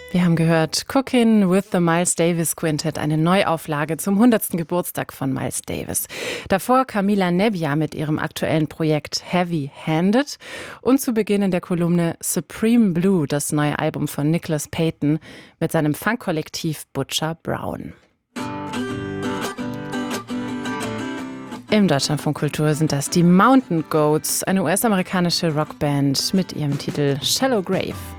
Wir haben gehört Cookin' with the Miles Davis Quintet, eine Neuauflage zum 100. Geburtstag von Miles Davis. Davor Camila Nebbia mit ihrem aktuellen Projekt Heavy Handed und zu Beginn in der Kolumne Supreme Blue, das neue Album von Nicholas Payton mit seinem Funkkollektiv Butcher Brown. Im Deutschlandfunk Kultur sind das die Mountain Goats, eine US-amerikanische Rockband mit ihrem Titel Shallow Grave.